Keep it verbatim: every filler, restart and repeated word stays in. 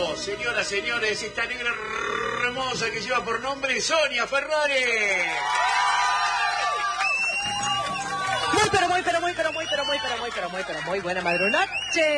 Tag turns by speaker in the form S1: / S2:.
S1: tenemos, señoras, señores, esta negra hermosa que lleva por nombre Sonia Ferrari.
S2: Muy, pero muy, pero muy, pero muy, pero muy, pero muy, pero muy, pero muy buena madrugada.